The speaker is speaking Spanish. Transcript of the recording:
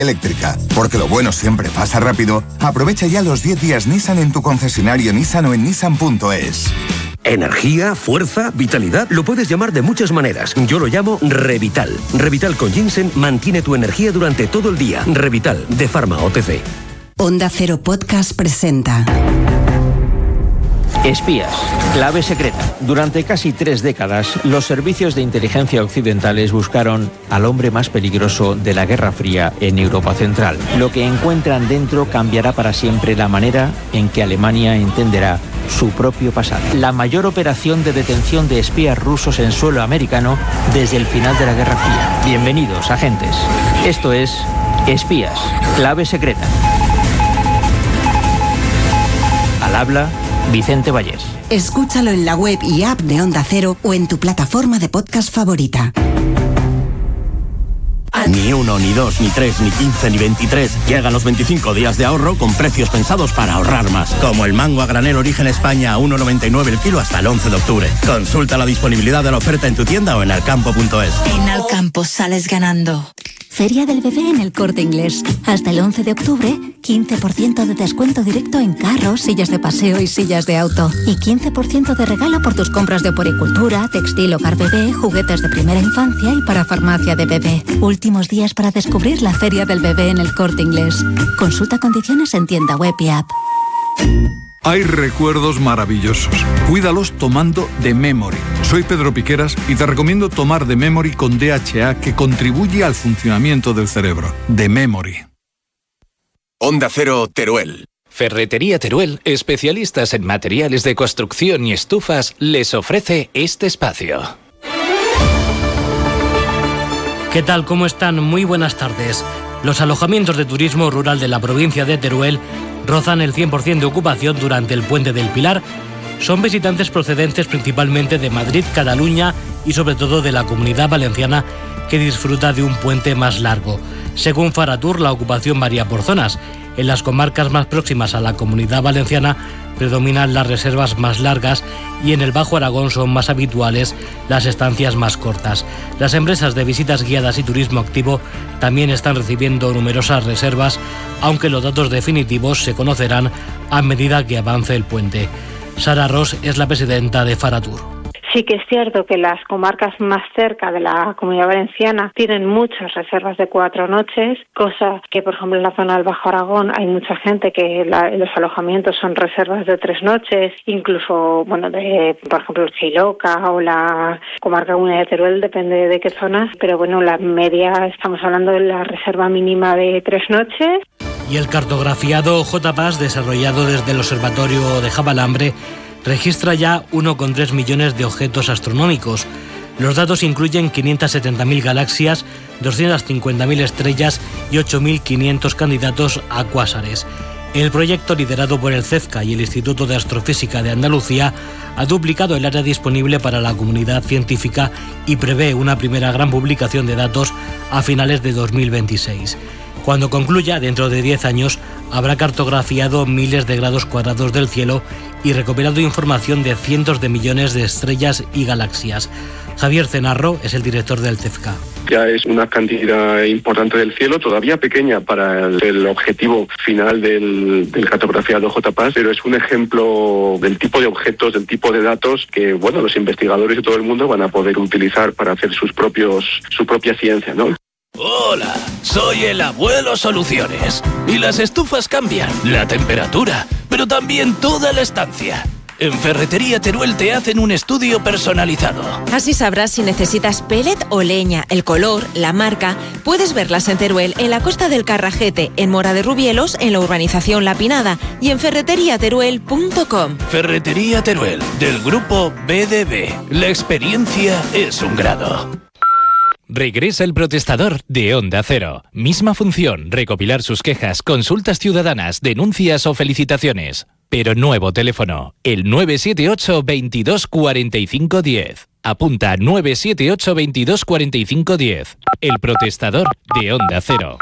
eléctrica. Porque lo bueno siempre pasa rápido, aprovecha ya los 10 días Nissan en tu concesionario Nissan o en nissan.es. Energía, fuerza, vitalidad, lo puedes llamar de muchas maneras. Yo lo llamo Revital. Revital con ginseng mantiene tu energía durante todo el día. Revital, de Pharma OTC. Onda Cero Podcast presenta Espías, clave secreta. Durante casi 3 décadas, los servicios de inteligencia occidentales buscaron al hombre más peligroso de la Guerra Fría en Europa Central. Lo que encuentran dentro cambiará para siempre la manera en que Alemania entenderá su propio pasado. La mayor operación de detención de espías rusos en suelo americano desde el final de la Guerra Fría. Bienvenidos, agentes. Esto es Espías, clave secreta. Al habla Vicente Vallés. Escúchalo en la web y app de Onda Cero o en tu plataforma de podcast favorita. Ni 1, ni 2, ni 3, ni 15, ni 23. Llegan los 25 días de ahorro con precios pensados para ahorrar más. Como el mango a granel Origen España a 1,99 el kilo hasta el 11 de octubre. Consulta la disponibilidad de la oferta en tu tienda o en alcampo.es. En Alcampo sales ganando. Feria del Bebé en El Corte Inglés. Hasta el 11 de octubre, 15% de descuento directo en carros, sillas de paseo y sillas de auto. Y 15% de regalo por tus compras de oporicultura, textil, hogar bebé, juguetes de primera infancia y para farmacia de bebé. Últimos días para descubrir la Feria del Bebé en El Corte Inglés. Consulta condiciones en tienda web y app. Hay recuerdos maravillosos. Cuídalos tomando The Memory. Soy Pedro Piqueras y te recomiendo tomar The Memory con DHA, que contribuye al funcionamiento del cerebro. The Memory. Onda Cero Teruel. Ferretería Teruel, especialistas en materiales de construcción y estufas, les ofrece este espacio. ¿Qué tal? ¿Cómo están? Muy buenas tardes. Los alojamientos de turismo rural de la provincia de Teruel rozan el 100% de ocupación durante el Puente del Pilar. Son visitantes procedentes principalmente de Madrid, Cataluña y sobre todo de la Comunidad Valenciana, que disfruta de un puente más largo. Según Faratur, la ocupación varía por zonas. En las comarcas más próximas a la Comunidad Valenciana predominan las reservas más largas y en el Bajo Aragón son más habituales las estancias más cortas. Las empresas de visitas guiadas y turismo activo también están recibiendo numerosas reservas, aunque los datos definitivos se conocerán a medida que avance el puente. Sara Ross es la presidenta de Faratur. Sí que es cierto que las comarcas más cerca de la Comunidad Valenciana tienen muchas reservas de 4 noches, cosa que, por ejemplo, en la zona del Bajo Aragón hay mucha gente que los alojamientos son reservas de 3 noches, incluso, de, por ejemplo, el Xiloca o la comarca de Teruel, depende de qué zonas, pero la media, estamos hablando de la reserva mínima de 3 noches. Y el cartografiado JPAS, desarrollado desde el Observatorio de Javalambre, registra ya 1,3 millones de objetos astronómicos. Los datos incluyen 570.000 galaxias, 250.000 estrellas y 8.500 candidatos a cuásares. El proyecto, liderado por el CEFCA y el Instituto de Astrofísica de Andalucía, ha duplicado el área disponible para la comunidad científica y prevé una primera gran publicación de datos a finales de 2026. Cuando concluya, dentro de 10 años, habrá cartografiado miles de grados cuadrados del cielo y recopilado información de cientos de millones de estrellas y galaxias. Javier Cenarro es el director del CEFCA. Ya es una cantidad importante del cielo, todavía pequeña para el objetivo final del cartografiado JPAS, pero es un ejemplo del tipo de objetos, del tipo de datos que los investigadores de todo el mundo van a poder utilizar para hacer su propia ciencia, ¿no? Hola, soy el Abuelo Soluciones. Y las estufas cambian la temperatura, pero también toda la estancia. En Ferretería Teruel te hacen un estudio personalizado. Así sabrás si necesitas pellet o leña, el color, la marca. Puedes verlas en Teruel, en la Costa del Carrajete, en Mora de Rubielos, en la urbanización La Pinada y en ferreteriateruel.com. Ferretería Teruel, del grupo BDB. La experiencia es un grado. Regresa el protestador de Onda Cero. Misma función, recopilar sus quejas, consultas ciudadanas, denuncias o felicitaciones. Pero nuevo teléfono, el 978 22 45 10. Apunta 978 22 45 10. El protestador de Onda Cero.